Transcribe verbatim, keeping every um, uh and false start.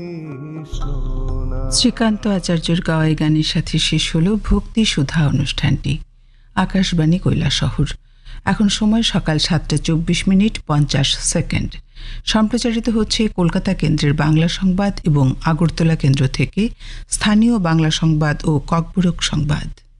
শ্রীকান্ত আচার্যের গাওয়া এই গানের সাথে শেষ হল ভক্তি সুধা অনুষ্ঠানটি। আকাশবাণী কৈলাসহর। এখন সময় সকাল সাতটা চব্বিশ মিনিট পঞ্চাশ সেকেন্ড। সম্প্রচারিত হচ্ছে কলকাতা কেন্দ্রের বাংলা সংবাদ এবং আগরতলা কেন্দ্র থেকে স্থানীয় বাংলা সংবাদ ও ককবরক সংবাদ।